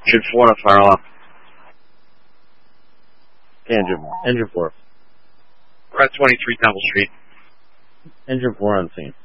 Engine 4 on fire alarm. Engine 4. We're at 23 Temple Street. Engine 4 on scene.